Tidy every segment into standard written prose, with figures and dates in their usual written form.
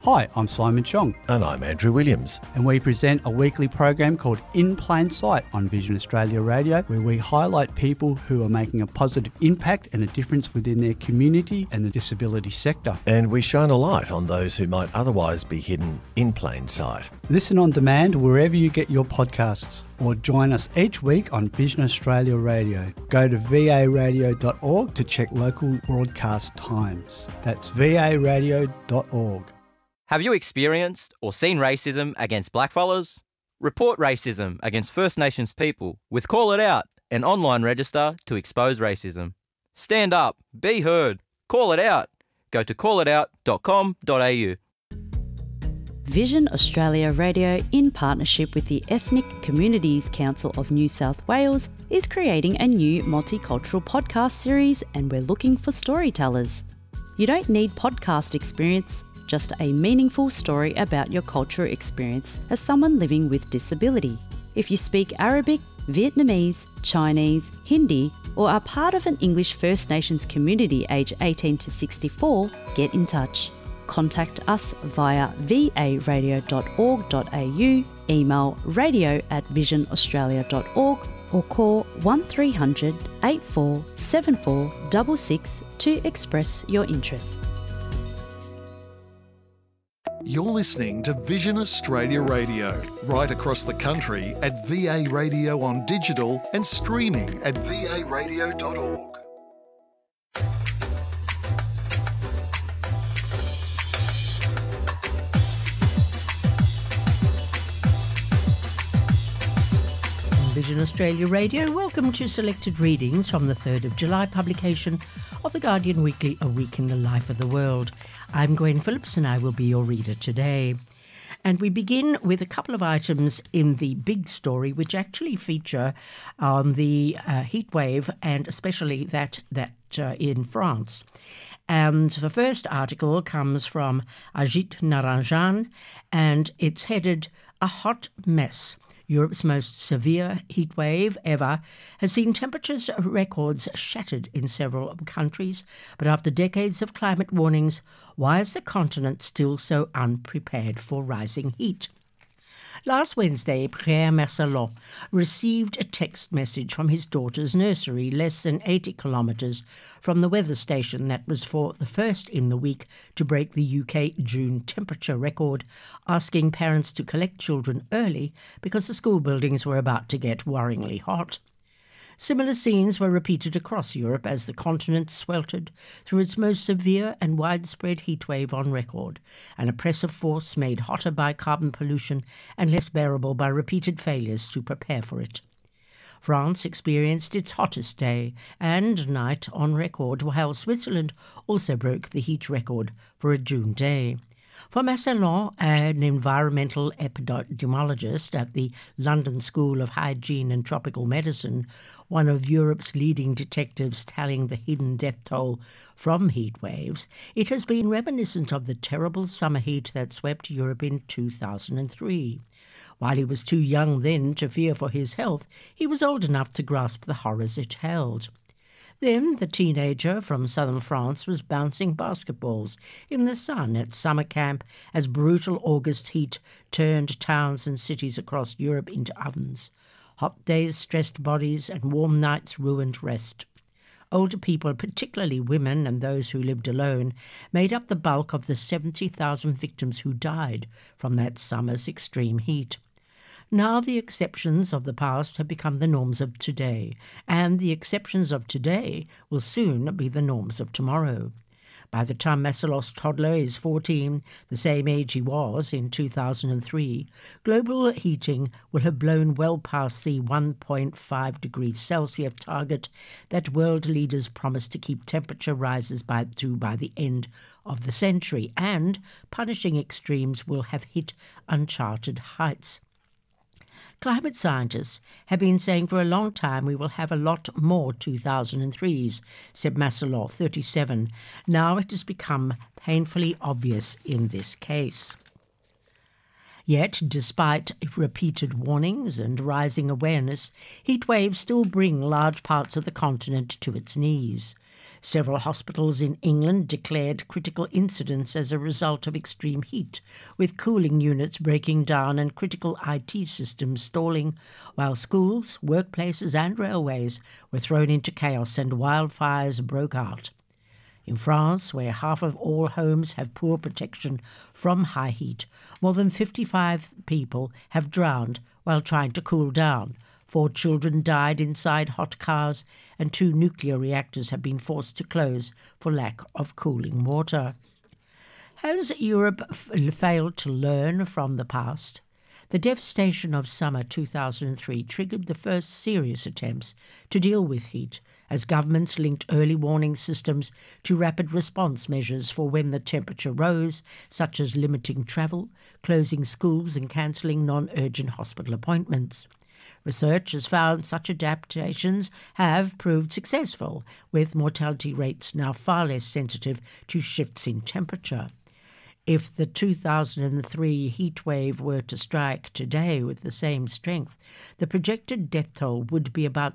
Hi, I'm Simon Chong. And I'm Andrew Williams. And we present a weekly program called In Plain Sight on Vision Australia Radio, where we highlight people who are making a positive impact and a difference within their community and the disability sector. And we shine a light on those who might otherwise be hidden in plain sight. Listen on demand wherever you get your podcasts, or join us each week on Vision Australia Radio. Go to varadio.org to check local broadcast times. That's varadio.org. Have you experienced or seen racism against blackfellas? Report racism against First Nations people with Call It Out, an online register to expose racism. Stand up, be heard, call it out. Go to callitout.com.au. Vision Australia Radio, in partnership with the Ethnic Communities Council of New South Wales, is creating a new multicultural podcast series, and we're looking for storytellers. You don't need podcast experience, just a meaningful story about your cultural experience as someone living with disability. If you speak Arabic, Vietnamese, Chinese, Hindi, or are part of an English First Nations community aged 18 to 64, get in touch. Contact us via varadio.org.au, email radio@visionaustralia.org, or call 1300 8474 66 to express your interest. You're listening to Vision Australia Radio, right across the country at VA Radio on digital and streaming at varadio.org. Vision Australia Radio, welcome to selected readings from the 3rd of July publication of The Guardian Weekly, A Week in the Life of the World. I'm Gwen Phillips and I will be your reader today. And we begin with a couple of items in the big story which actually feature the heat wave, and especially that in France. And the first article comes from Ajit Naranjan, and it's headed, "A Hot Mess. Europe's most severe heat wave ever has seen temperatures records shattered in several countries, but after decades of climate warnings, why is the continent still so unprepared for rising heat?" Last Wednesday, Pierre Marcelon received a text message from his daughter's nursery less than 80 kilometres from the weather station that was for the first in the week to break the UK June temperature record, asking parents to collect children early because the school buildings were about to get worryingly hot. Similar scenes were repeated across Europe as the continent sweltered through its most severe and widespread heatwave on record, an oppressive force made hotter by carbon pollution and less bearable by repeated failures to prepare for it. France experienced its hottest day and night on record, while Switzerland also broke the heat record for a June day. For Marcelon, an environmental epidemiologist at the London School of Hygiene and Tropical Medicine, one of Europe's leading detectives tallying the hidden death toll from heat waves, it has been reminiscent of the terrible summer heat that swept Europe in 2003. While he was too young then to fear for his health, he was old enough to grasp the horrors it held. Then the teenager from southern France was bouncing basketballs in the sun at summer camp as brutal August heat turned towns and cities across Europe into ovens. Hot days stressed bodies and warm nights ruined rest. Older people, particularly women and those who lived alone, made up the bulk of the 70,000 victims who died from that summer's extreme heat. Now the exceptions of the past have become the norms of today, and the exceptions of today will soon be the norms of tomorrow. By the time Marcelon's toddler is 14, the same age he was in 2003, global heating will have blown well past the 1.5 degrees Celsius target that world leaders promised to keep temperature rises by the end of the century, and punishing extremes will have hit uncharted heights. Climate scientists have been saying for a long time we will have a lot more 2003s, said Marcelon, 37. Now it has become painfully obvious in this case. Yet, despite repeated warnings and rising awareness, heat waves still bring large parts of the continent to its knees. Several hospitals in England declared critical incidents as a result of extreme heat, with cooling units breaking down and critical IT systems stalling, while schools, workplaces and railways were thrown into chaos and wildfires broke out. In France, where half of all homes have poor protection from high heat, more than 55 people have drowned while trying to cool down. 4 children died inside hot cars, and 2 nuclear reactors have been forced to close for lack of cooling water. Has Europe failed to learn from the past? The devastation of summer 2003 triggered the first serious attempts to deal with heat, as governments linked early warning systems to rapid response measures for when the temperature rose, such as limiting travel, closing schools and cancelling non-urgent hospital appointments. Research has found such adaptations have proved successful, with mortality rates now far less sensitive to shifts in temperature. If the 2003 heat wave were to strike today with the same strength, the projected death toll would be about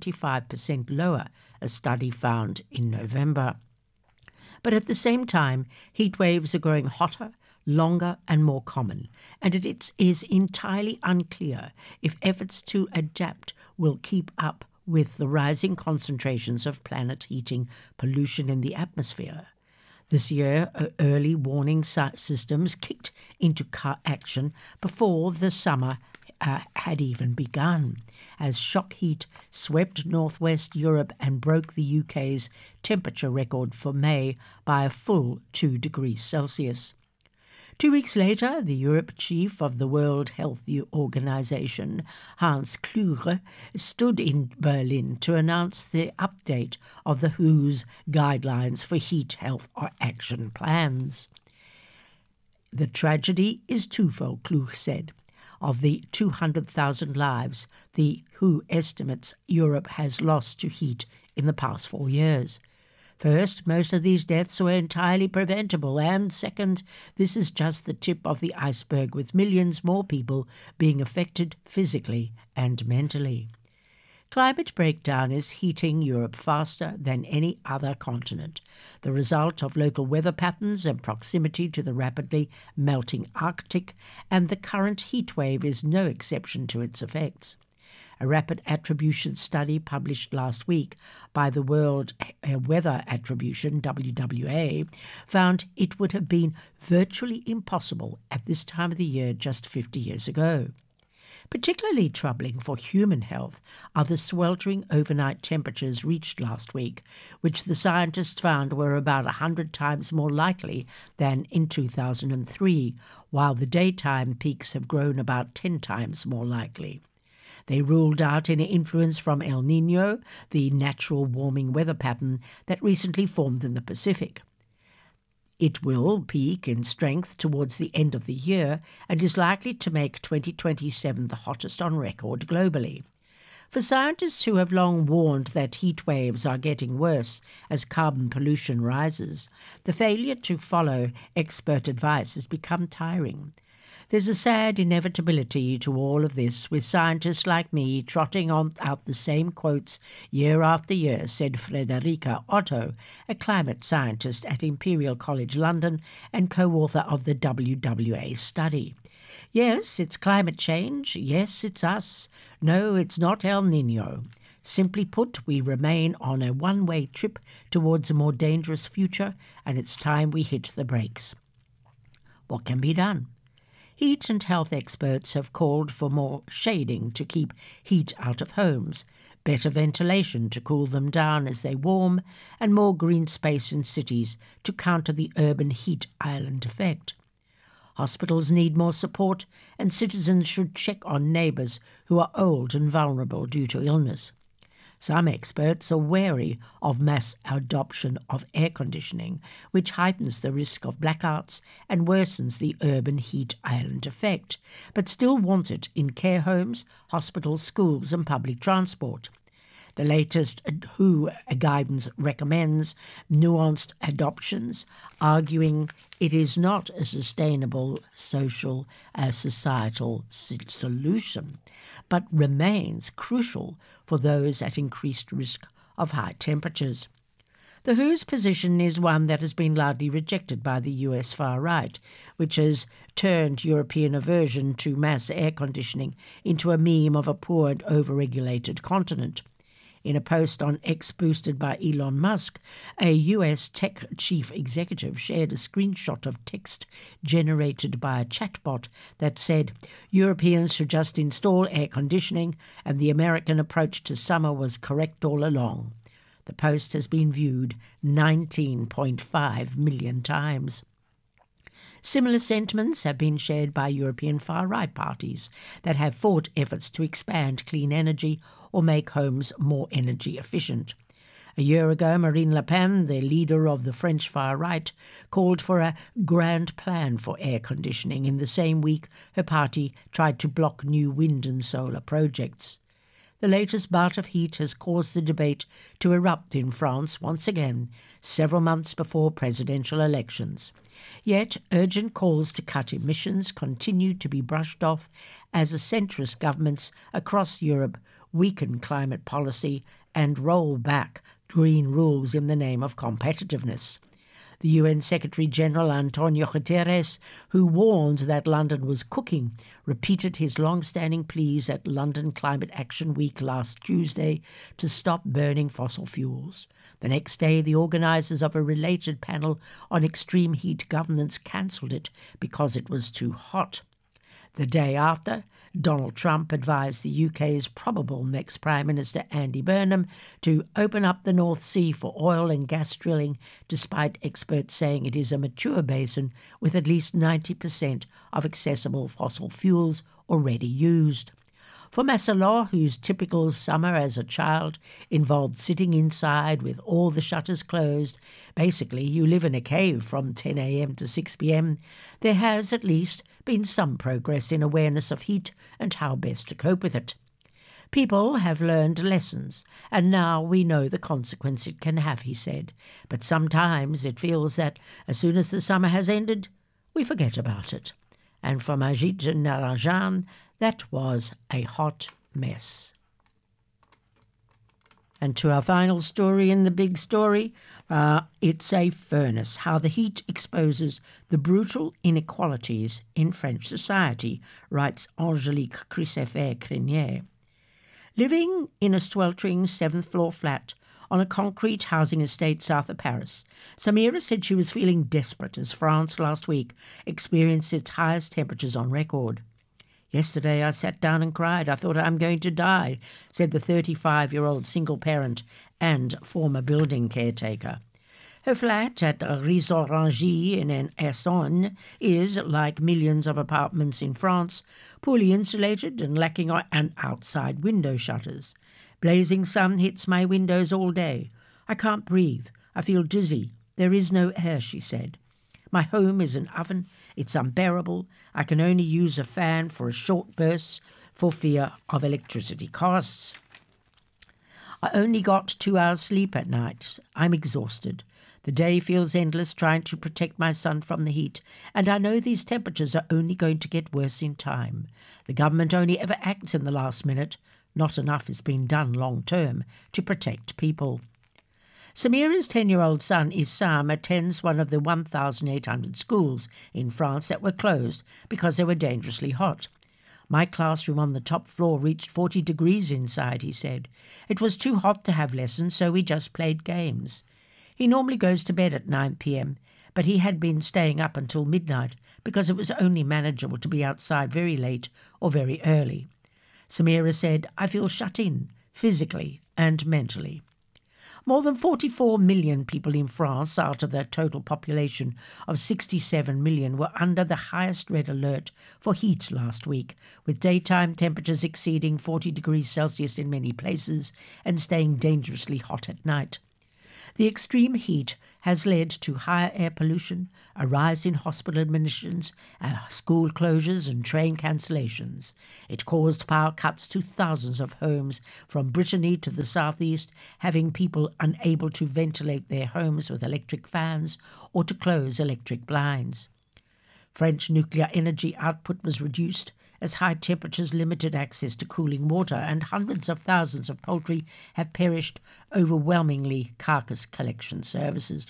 75% lower, a study found in November. But at the same time, heat waves are growing hotter, longer and more common, and it is entirely unclear if efforts to adapt will keep up with the rising concentrations of planet heating pollution in the atmosphere. This year, early warning systems kicked into action before the summer had even begun, as shock heat swept northwest Europe and broke the UK's temperature record for May by a full 2 degrees Celsius. 2 weeks later, the Europe chief of the World Health Organization, Hans Kluge, stood in Berlin to announce the update of the WHO's guidelines for heat health action plans. The tragedy is twofold, Kluge said. Of the 200,000 lives the WHO estimates Europe has lost to heat in the past 4 years. First, most of these deaths were entirely preventable, and second, this is just the tip of the iceberg, with millions more people being affected physically and mentally. Climate breakdown is heating Europe faster than any other continent, the result of local weather patterns and proximity to the rapidly melting Arctic, and the current heat wave is no exception to its effects. A rapid attribution study published last week by the World Weather Attribution, WWA, found it would have been virtually impossible at this time of the year just 50 years ago. Particularly troubling for human health are the sweltering overnight temperatures reached last week, which the scientists found were about 100 times more likely than in 2003, while the daytime peaks have grown about 10 times more likely. They ruled out any influence from El Niño, the natural warming weather pattern that recently formed in the Pacific. It will peak in strength towards the end of the year and is likely to make 2027 the hottest on record globally. For scientists who have long warned that heat waves are getting worse as carbon pollution rises, the failure to follow expert advice has become tiring. There's a sad inevitability to all of this, with scientists like me trotting out the same quotes year after year, said Frederica Otto, a climate scientist at Imperial College London and co-author of the WWA study. Yes, it's climate change. Yes, it's us. No, it's not El Niño. Simply put, we remain on a one-way trip towards a more dangerous future, and it's time we hit the brakes. What can be done? Heat and health experts have called for more shading to keep heat out of homes, better ventilation to cool them down as they warm, and more green space in cities to counter the urban heat island effect. Hospitals need more support, and citizens should check on neighbours who are old and vulnerable due to illness. Some experts are wary of mass adoption of air conditioning, which heightens the risk of blackouts and worsens the urban heat island effect, but still want it in care homes, hospitals, schools and public transport. The latest WHO guidance recommends nuanced adoptions, arguing it is not a sustainable societal solution, but remains crucial for those at increased risk of high temperatures. The WHO's position is one that has been largely rejected by the US far right, which has turned European aversion to mass air conditioning into a meme of a poor and over-regulated continent. In a post on X boosted by Elon Musk, a US tech chief executive shared a screenshot of text generated by a chatbot that said Europeans should just install air conditioning and the American approach to summer was correct all along. The post has been viewed 19.5 million times. Similar sentiments have been shared by European far-right parties that have fought efforts to expand clean energy or make homes more energy efficient. A year ago, Marine Le Pen, the leader of the French far-right, called for a grand plan for air conditioning. In the same week, her party tried to block new wind and solar projects. The latest bout of heat has caused the debate to erupt in France once again, several months before presidential elections. Yet, urgent calls to cut emissions continue to be brushed off as the centrist governments across Europe weaken climate policy and roll back green rules in the name of competitiveness. The UN Secretary-General Antonio Guterres, who warned that London was cooking, repeated his long-standing pleas at London Climate Action Week last Tuesday to stop burning fossil fuels. The next day, the organisers of a related panel on extreme heat governance cancelled it because it was too hot. The day after, Donald Trump advised the UK's probable next Prime Minister Andy Burnham to open up the North Sea for oil and gas drilling, despite experts saying it is a mature basin with at least 90% of accessible fossil fuels already used. For Massalor, whose typical summer as a child involved sitting inside with all the shutters closed, basically you live in a cave from 10 a.m. to 6 p.m, there has at least been some progress in awareness of heat and how best to cope with it. People have learned lessons, and now we know the consequence it can have, he said. But sometimes it feels that as soon as the summer has ended, we forget about it. And for Majid Narajan, that was a hot mess. And to our final story in the big story, it's a furnace, how the heat exposes the brutal inequalities in French society, writes Angélique Criseffer-Crinier. Living in a sweltering 7th-floor flat on a concrete housing estate south of Paris, Samira said she was feeling desperate as France last week experienced its highest temperatures on record. Yesterday I sat down and cried. I thought I'm going to die, said the 35-year-old single parent and former building caretaker. Her flat at Ris-Orangis in Essonne is, like millions of apartments in France, poorly insulated and lacking outside window shutters. Blazing sun hits my windows all day. I can't breathe. I feel dizzy. There is no air, she said. My home is an oven. It's unbearable. I can only use a fan for a short burst for fear of electricity costs. I only got 2 hours sleep at night. I'm exhausted. The day feels endless trying to protect my son from the heat, and I know these temperatures are only going to get worse in time. The government only ever acts in the last minute. Not enough is being done long term to protect people. Samira's 10-year-old son, Issam, attends one of the 1,800 schools in France that were closed because they were dangerously hot. My classroom on the top floor reached 40 degrees inside, he said. It was too hot to have lessons, so we just played games. He normally goes to bed at 9 p.m, but he had been staying up until midnight because it was only manageable to be outside very late or very early. Samira said, I feel shut in, physically and mentally. More than 44 million people in France, out of their total population of 67 million, were under the highest red alert for heat last week, with daytime temperatures exceeding 40 degrees Celsius in many places and staying dangerously hot at night. The extreme heat has led to higher air pollution, a rise in hospital admissions, school closures and train cancellations. It caused power cuts to thousands of homes from Brittany to the southeast, having people unable to ventilate their homes with electric fans or to close electric blinds. French nuclear energy output was reduced as high temperatures limited access to cooling water and hundreds of thousands of poultry have perished, overwhelmingly carcass collection services.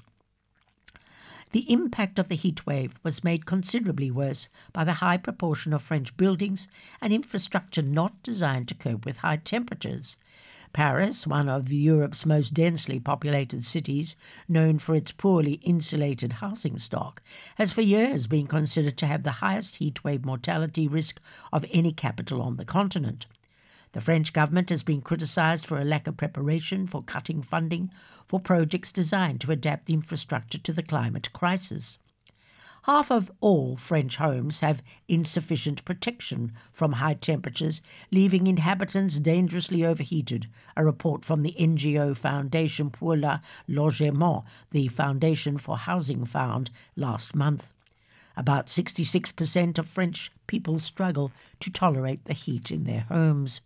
The impact of the heatwave was made considerably worse by the high proportion of French buildings and infrastructure not designed to cope with high temperatures. Paris, one of Europe's most densely populated cities, known for its poorly insulated housing stock, has for years been considered to have the highest heatwave mortality risk of any capital on the continent. The French government has been criticised for a lack of preparation for cutting funding for projects designed to adapt the infrastructure to the climate crisis. Half of all French homes have insufficient protection from high temperatures, leaving inhabitants dangerously overheated, a report from the NGO Foundation pour le Logement, the Foundation for Housing, found last month. About 66% of French people struggle to tolerate the heat in their homes.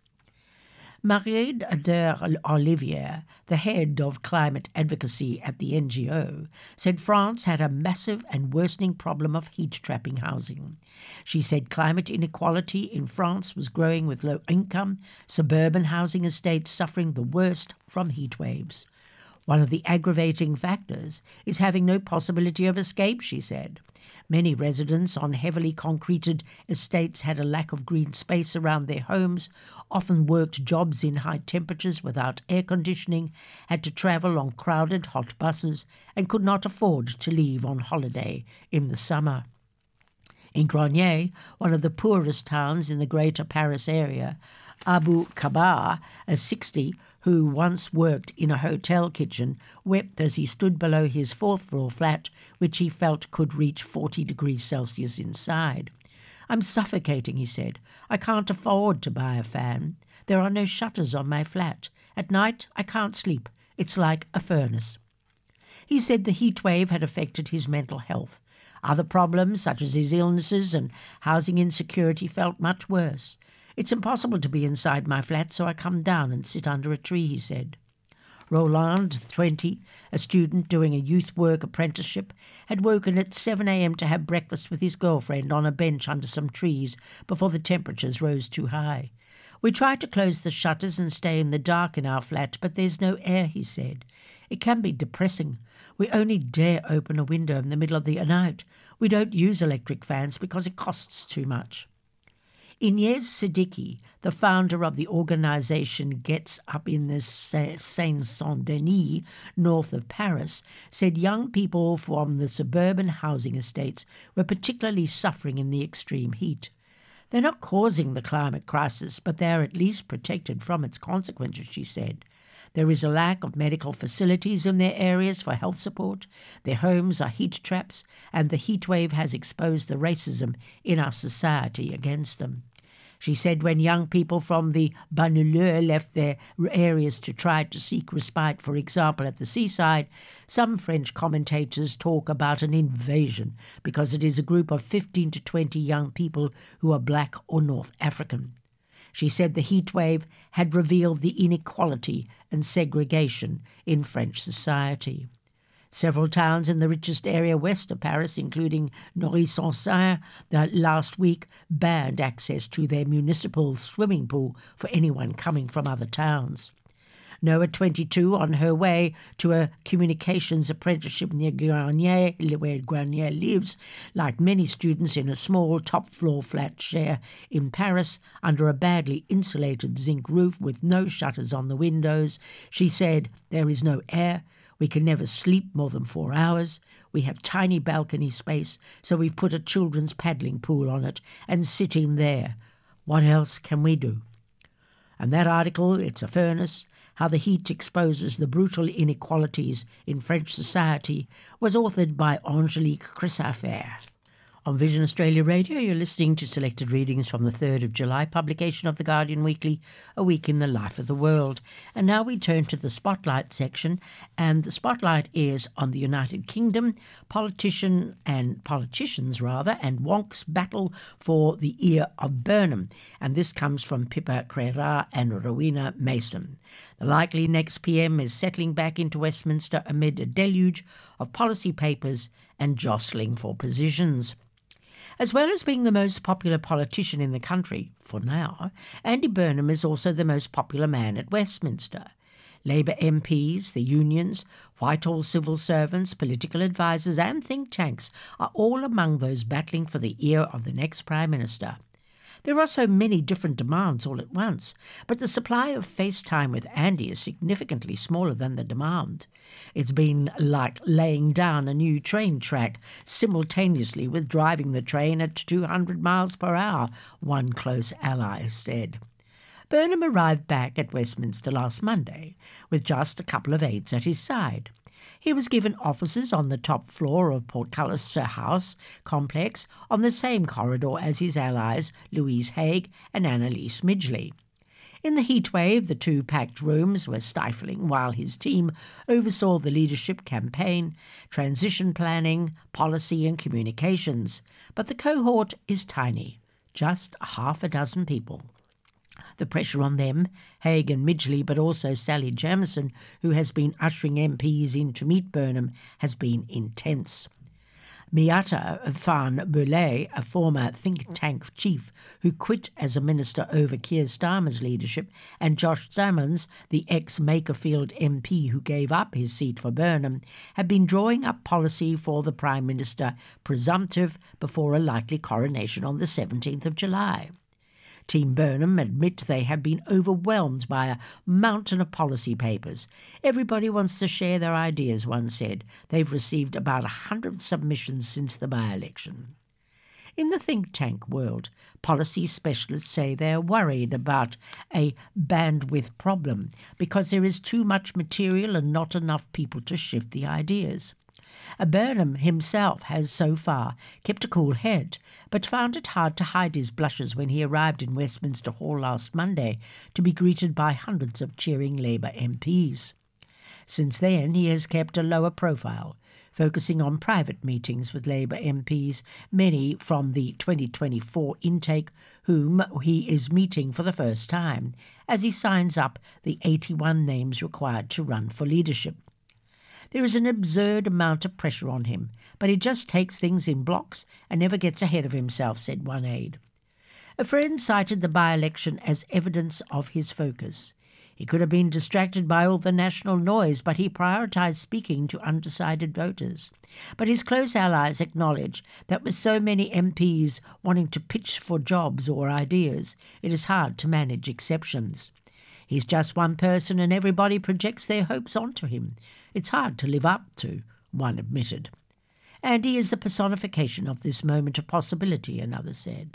Marie d'Olivier, the head of climate advocacy at the NGO, said France had a massive and worsening problem of heat-trapping housing. She said climate inequality in France was growing, with low-income, suburban housing estates suffering the worst from heat waves. One of the aggravating factors is having no possibility of escape, she said. Many residents on heavily concreted estates had a lack of green space around their homes, often worked jobs in high temperatures without air conditioning, had to travel on crowded hot buses, and could not afford to leave on holiday in the summer. In Grenier, one of the poorest towns in the greater Paris area, Abu Kabar, a 60, who once worked in a hotel kitchen, wept as he stood below his fourth-floor flat, which he felt could reach 40 degrees Celsius inside. "I'm suffocating," he said. "I can't afford to buy a fan. There are no shutters on my flat. At night, I can't sleep. It's like a furnace." He said the heat wave had affected his mental health. Other problems, such as his illnesses and housing insecurity, felt much worse. "It's impossible to be inside my flat, so I come down and sit under a tree," he said. Roland, 20, a student doing a youth work apprenticeship, had woken at 7 a.m. to have breakfast with his girlfriend on a bench under some trees before the temperatures rose too high. "We tried to close the shutters and stay in the dark in our flat, but there's no air," he said. "It can be depressing. We only dare open a window in the middle of the night. We don't use electric fans because it costs too much." Inez Siddiqui, the founder of the organisation Gets Up in the Seine-Saint-Denis, north of Paris, said young people from the suburban housing estates were particularly suffering in the extreme heat. "They're not causing the climate crisis, but they are at least protected from its consequences," she said. "There is a lack of medical facilities in their areas for health support, their homes are heat traps, and the heat wave has exposed the racism in our society against them." She said when young people from the banlieue left their areas to try to seek respite, for example at the seaside, some French commentators talk about an invasion because it is a group of 15 to 20 young people who are black or North African. She said the heat wave had revealed the inequality and segregation in French society. Several towns in the richest area west of Paris, including Neuilly-sur-Seine, last week banned access to their municipal swimming pool for anyone coming from other towns. Noah, 22, on her way to a communications apprenticeship near Grenier, where Grenier lives, like many students in a small top-floor flat share in Paris under a badly insulated zinc roof with no shutters on the windows, she said, "There is no air. We can never sleep more than 4 hours. We have tiny balcony space, so we've put a children's paddling pool on it and sit in there. What else can we do?" And that article, "It's a Furnace, How the Heat Exposes the Brutal Inequalities in French Society," was authored by Angelique Chrysaffer. On Vision Australia Radio, you're listening to selected readings from the 3rd of July publication of The Guardian Weekly, A Week in the Life of the World. And now we turn to the Spotlight section, and the Spotlight is on the United Kingdom, politicians, and Wonk's battle for the ear of Burnham. And this comes from Pippa Crerar and Rowena Mason. The likely next PM is settling back into Westminster amid a deluge of policy papers and jostling for positions. As well as being the most popular politician in the country, for now, Andy Burnham is also the most popular man at Westminster. Labour MPs, the unions, Whitehall civil servants, political advisers and think tanks are all among those battling for the ear of the next Prime Minister. There are so many different demands all at once, but the supply of face time with Andy is significantly smaller than the demand. It's been like laying down a new train track simultaneously with driving the train at 200 miles per hour, one close ally said. Burnham arrived back at Westminster last Monday with just a couple of aides at his side. He was given offices on the top floor of Portcullis House complex on the same corridor as his allies Louise Haigh and Annalise Midgley. In the heatwave, the two packed rooms were stifling while his team oversaw the leadership campaign, transition planning, policy and communications. But the cohort is tiny, just half a dozen people. The pressure on them, Haigh and Midgley, but also Sally Jamieson, who has been ushering MPs in to meet Burnham, has been intense. Miata Van Boulay, a former think tank chief who quit as a minister over Keir Starmer's leadership, and Josh Salmons, the ex-Makerfield MP who gave up his seat for Burnham, have been drawing up policy for the Prime Minister presumptive before a likely coronation on the 17th of July. Team Burnham admit they have been overwhelmed by a mountain of policy papers. Everybody wants to share their ideas, one said. They've received about 100 submissions since the by-election. In the think tank world, policy specialists say they're worried about a bandwidth problem because there is too much material and not enough people to shift the ideas. Burnham himself has so far kept a cool head, but found it hard to hide his blushes when he arrived in Westminster Hall last Monday to be greeted by hundreds of cheering Labour MPs. Since then, he has kept a lower profile, focusing on private meetings with Labour MPs, many from the 2024 intake, whom he is meeting for the first time, as he signs up the 81 names required to run for leadership. There is an absurd amount of pressure on him, but he just takes things in blocks and never gets ahead of himself, said one aide. A friend cited the by-election as evidence of his focus. He could have been distracted by all the national noise, but he prioritised speaking to undecided voters. But his close allies acknowledge that with so many MPs wanting to pitch for jobs or ideas, it is hard to manage exceptions. He's just one person and everybody projects their hopes onto him. It's hard to live up to, one admitted. Andy is the personification of this moment of possibility, another said.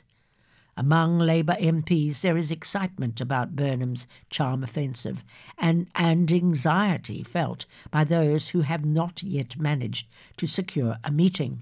Among Labour MPs there is excitement about Burnham's charm offensive and anxiety felt by those who have not yet managed to secure a meeting.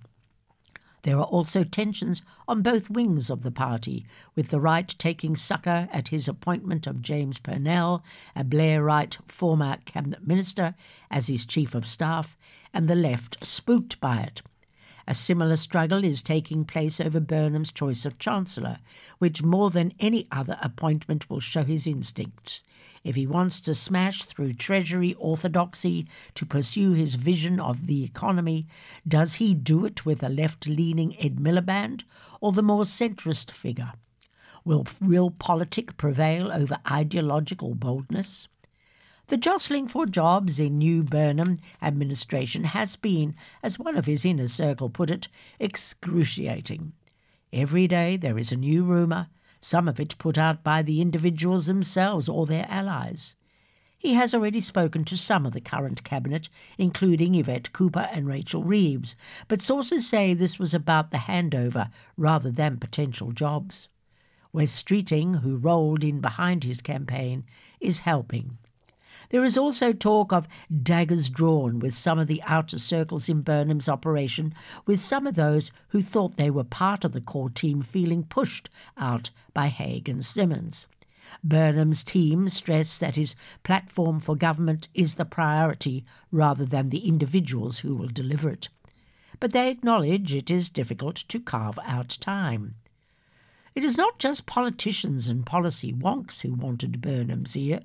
There are also tensions on both wings of the party, with the right taking succour at his appointment of James Purnell, a Blairite former cabinet minister, as his chief of staff, and the left spooked by it. A similar struggle is taking place over Burnham's choice of Chancellor, which more than any other appointment will show his instincts. If he wants to smash through Treasury orthodoxy to pursue his vision of the economy, does he do it with a left-leaning Ed Miliband or the more centrist figure? Will realpolitik prevail over ideological boldness? The jostling for jobs in new Burnham administration has been, as one of his inner circle put it, excruciating. Every day there is a new rumour, some of it put out by the individuals themselves or their allies. He has already spoken to some of the current cabinet, including Yvette Cooper and Rachel Reeves, but sources say this was about the handover rather than potential jobs. Wes Streeting, who rolled in behind his campaign, is helping. There is also talk of daggers drawn with some of the outer circles in Burnham's operation, with some of those who thought they were part of the core team feeling pushed out by Haigh and Simmonds. Burnham's team stressed that his platform for government is the priority rather than the individuals who will deliver it. But they acknowledge it is difficult to carve out time. It is not just politicians and policy wonks who wanted Burnham's ear.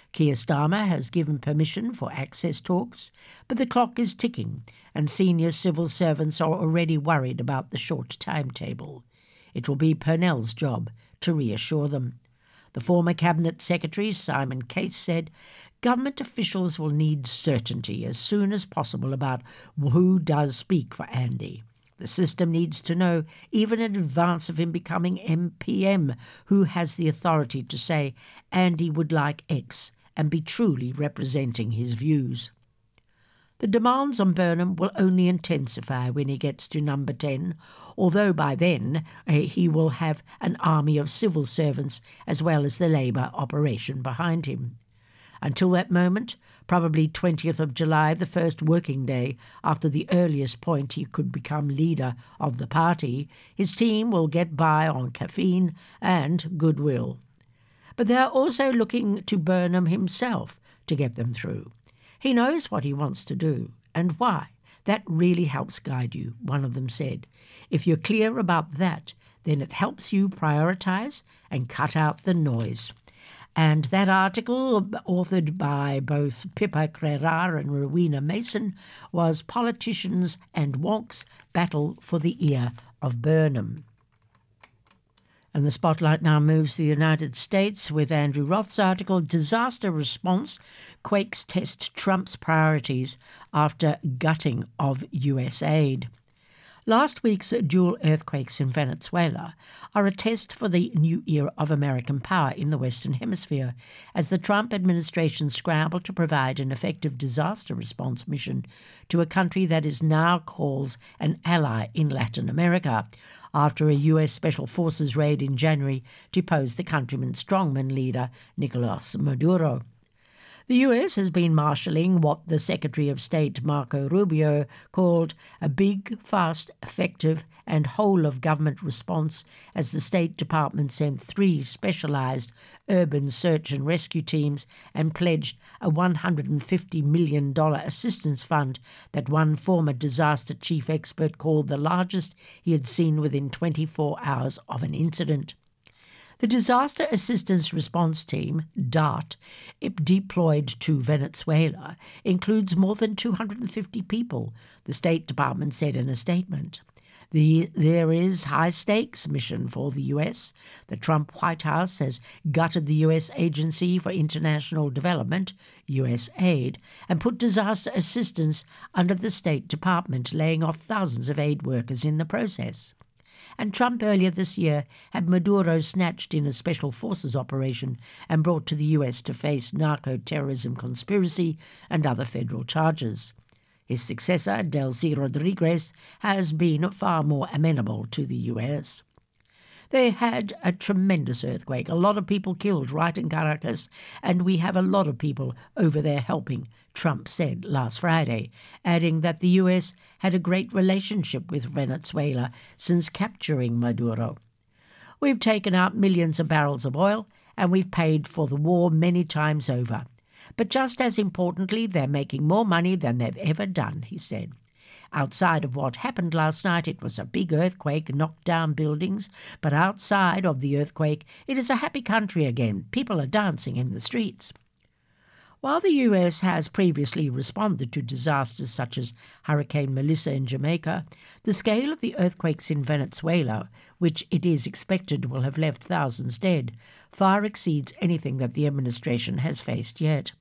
Keir Starmer has given permission for access talks, but the clock is ticking and senior civil servants are already worried about the short timetable. It will be Purnell's job to reassure them. The former Cabinet Secretary, Simon Case, said government officials will need certainty as soon as possible about who does speak for Andy. The system needs to know, even in advance of him becoming MPM, who has the authority to say Andy would like X and be truly representing his views. The demands on Burnham will only intensify when he gets to number 10, although by then he will have an army of civil servants as well as the Labour operation behind him. Until that moment, probably 20th of July, the first working day after the earliest point he could become leader of the party, his team will get by on caffeine and goodwill. But they are also looking to Burnham himself to get them through. He knows what he wants to do and why. That really helps guide you, one of them said. If you're clear about that, then it helps you prioritise and cut out the noise. And that article, authored by both Pippa Crerar and Rowena Mason, was Politicians and Wonks Battle for the Ear of Burnham. And the spotlight now moves to the United States with Andrew Roth's article, Disaster Response, Quakes Test Trump's Priorities After Gutting of US Aid. Last week's dual earthquakes in Venezuela are a test for the new era of American power in the Western Hemisphere, as the Trump administration scrambled to provide an effective disaster response mission to a country that is now calls an ally in Latin America, after a U.S. Special Forces raid in January deposed the countryman's strongman leader, Nicolas Maduro. The U.S. has been marshalling what the Secretary of State, Marco Rubio, called a big, fast, effective and whole-of-government response, as the State Department sent 3 specialised urban search and rescue teams and pledged a $150 million assistance fund that one former disaster chief expert called the largest he had seen within 24 hours of an incident. The Disaster Assistance Response Team, DART, deployed to Venezuela, includes more than 250 people, the State Department said in a statement. There is high-stakes mission for the U.S. The Trump White House has gutted the U.S. Agency for International Development, USAID, and put disaster assistance under the State Department, laying off thousands of aid workers in the process. And Trump earlier this year had Maduro snatched in a special forces operation and brought to the U.S. to face narco-terrorism conspiracy and other federal charges. His successor, Delcy Rodriguez, has been far more amenable to the U.S. They had a tremendous earthquake, a lot of people killed right in Caracas, and we have a lot of people over there helping, Trump said last Friday, adding that the U.S. had a great relationship with Venezuela since capturing Maduro. We've taken out millions of barrels of oil, and we've paid for the war many times over. But just as importantly, they're making more money than they've ever done, he said. Outside of what happened last night, it was a big earthquake, knocked down buildings, but outside of the earthquake, it is a happy country again. People are dancing in the streets. While the U.S. has previously responded to disasters such as Hurricane Melissa in Jamaica, the scale of the earthquakes in Venezuela, which it is expected will have left thousands dead, far exceeds anything that the administration has faced yet.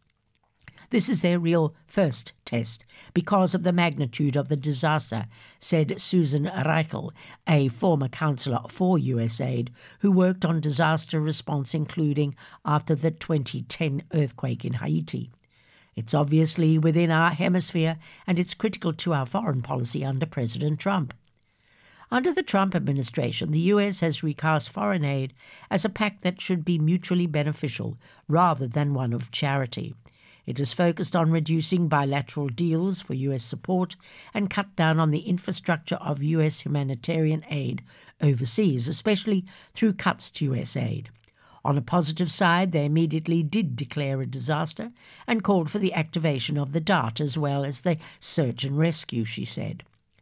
This is their real first test because of the magnitude of the disaster, said Susan Reichel, a former counsellor for USAID who worked on disaster response, including after the 2010 earthquake in Haiti. It's obviously within our hemisphere, and it's critical to our foreign policy under President Trump. Under the Trump administration, the U.S. has recast foreign aid as a pact that should be mutually beneficial rather than one of charity. It is focused on reducing bilateral deals for U.S. support and cut down on the infrastructure of U.S. humanitarian aid overseas, especially through cuts to U.S. aid. On a positive side, they immediately did declare a disaster and called for the activation of the DART as well as the search and rescue, she said.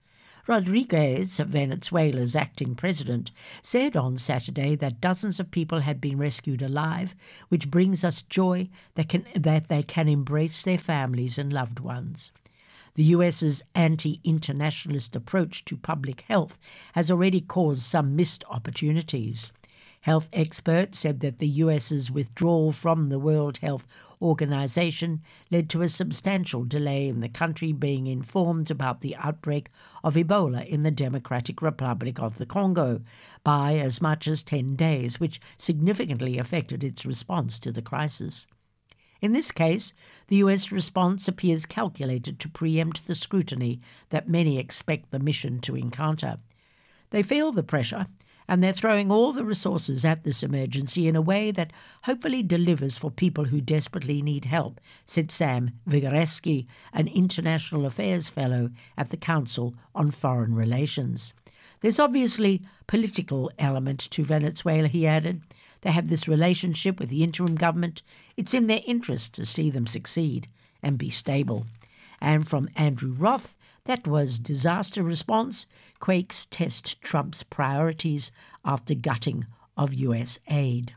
Rodriguez, Venezuela's acting president, said on Saturday that dozens of people had been rescued alive, which brings us joy that they can embrace their families and loved ones. The US's anti-internationalist approach to public health has already caused some missed opportunities. Health experts said that the US's withdrawal from the World Health Organization led to a substantial delay in the country being informed about the outbreak of Ebola in the Democratic Republic of the Congo by as much as 10 days, which significantly affected its response to the crisis. In this case, the US response appears calculated to preempt the scrutiny that many expect the mission to encounter. They feel the pressure, and they're throwing all the resources at this emergency in a way that hopefully delivers for people who desperately need help, said Sam Vigoreski, an International Affairs Fellow at the Council on Foreign Relations. There's obviously political element to Venezuela, he added. They have this relationship with the interim government. It's in their interest to see them succeed and be stable. And from Andrew Roth, that was disaster response. Quakes test Trump's priorities after gutting of US aid.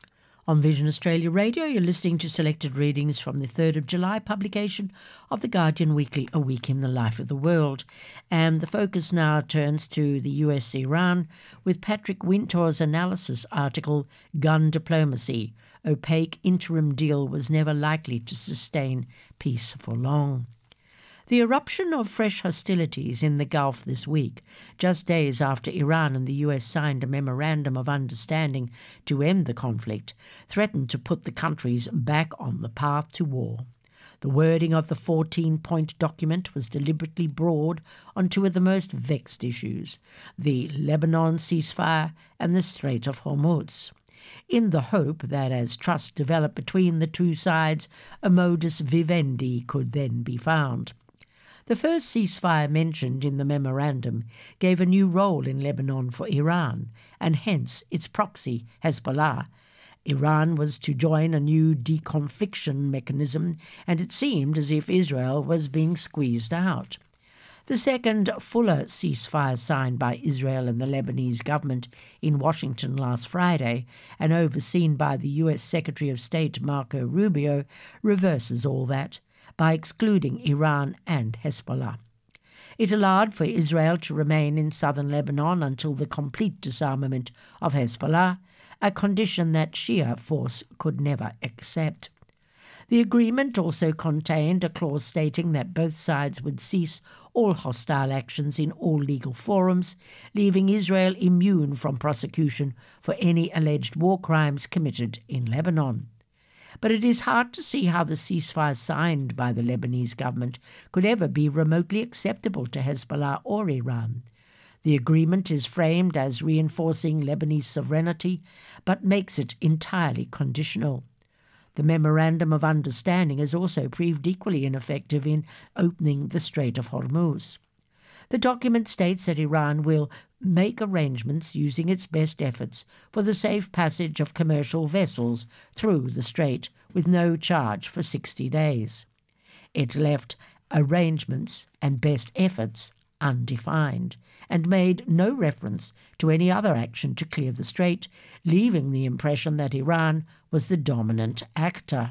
On Vision Australia Radio, you're listening to selected readings from the 3rd of July publication of The Guardian Weekly, A Week in the Life of the World. And the focus now turns to the US-Iran with Patrick Wintour's analysis article, Gun Diplomacy, Opaque Interim Deal Was Never Likely to Sustain Peace for Long. The eruption of fresh hostilities in the Gulf this week, just days after Iran and the US signed a memorandum of understanding to end the conflict, threatened to put the countries back on the path to war. The wording of the 14-point document was deliberately broad on two of the most vexed issues, the Lebanon ceasefire and the Strait of Hormuz, in the hope that as trust developed between the two sides, a modus vivendi could then be found. The first ceasefire mentioned in the memorandum gave a new role in Lebanon for Iran, and hence its proxy, Hezbollah. Iran was to join a new deconfliction mechanism, and it seemed as if Israel was being squeezed out. The second, fuller ceasefire signed by Israel and the Lebanese government in Washington last Friday and overseen by the US Secretary of State Marco Rubio, reverses all that by excluding Iran and Hezbollah. It allowed for Israel to remain in southern Lebanon until the complete disarmament of Hezbollah, a condition that Shia force could never accept. The agreement also contained a clause stating that both sides would cease all hostile actions in all legal forums, leaving Israel immune from prosecution for any alleged war crimes committed in Lebanon. But it is hard to see how the ceasefire signed by the Lebanese government could ever be remotely acceptable to Hezbollah or Iran. The agreement is framed as reinforcing Lebanese sovereignty, but makes it entirely conditional. The Memorandum of Understanding has also proved equally ineffective in opening the Strait of Hormuz. The document states that Iran will make arrangements using its best efforts for the safe passage of commercial vessels through the strait with no charge for 60 days. It left arrangements and best efforts undefined and made no reference to any other action to clear the strait, leaving the impression that Iran was the dominant actor.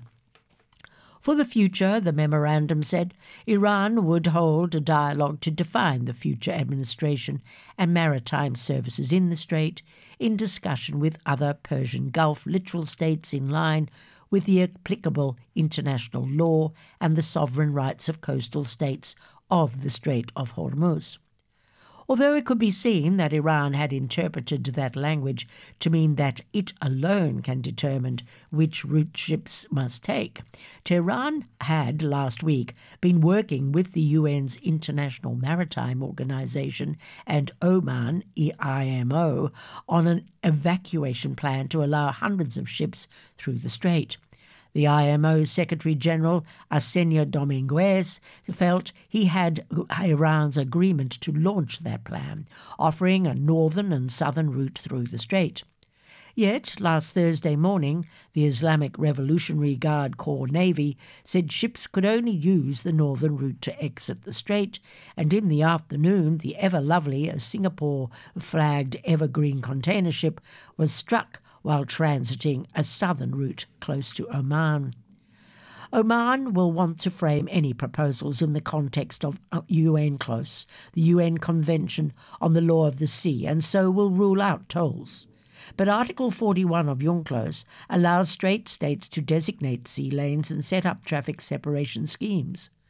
For the future, the memorandum said, Iran would hold a dialogue to define the future administration and maritime services in the strait in discussion with other Persian Gulf littoral states in line with the applicable international law and the sovereign rights of coastal states of the Strait of Hormuz. Although it could be seen that Iran had interpreted that language to mean that it alone can determine which route ships must take, Tehran had last week been working with the UN's International Maritime Organization and Oman, IMO, on an evacuation plan to allow hundreds of ships through the strait. The IMO Secretary-General Arsenio Dominguez felt he had Iran's agreement to launch that plan, offering a northern and southern route through the strait. Yet, last Thursday morning, the Islamic Revolutionary Guard Corps Navy said ships could only use the northern route to exit the strait, and in the afternoon the ever-lovely Singapore-flagged Evergreen container ship was struck while transiting a southern route close to Oman. Oman will want to frame any proposals in the context of UNCLOS, the UN Convention on the Law of the Sea, and so will rule out tolls. But Article 41 of UNCLOS allows Strait states to designate sea lanes and set up traffic separation schemes.